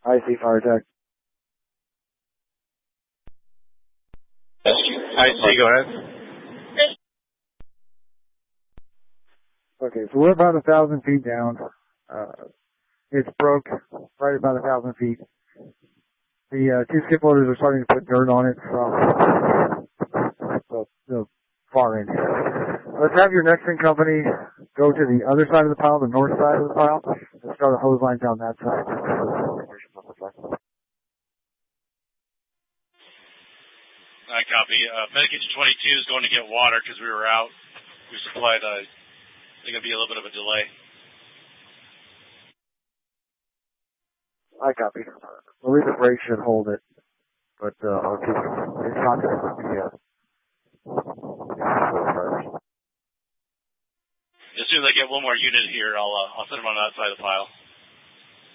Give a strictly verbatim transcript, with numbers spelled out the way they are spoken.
I see, fire tech. I see, go ahead. Okay, so we're about a thousand feet down. Uh, it's broke right about a thousand feet. The uh, two skip loaders are starting to put dirt on it from the, the far end. Let's have your next in company go to the other side of the pile, the north side of the pile, and start a hose line down that side. I copy. Uh, Medication twenty-two is going to get water because we were out. We supplied, uh, I think it'll be a little bit of a delay. I copy. I believe the brake should hold it, but uh, I'll keep it. It's not going to be uh, as soon as I get one more unit here, I'll uh, I'll send them on that side of the pile.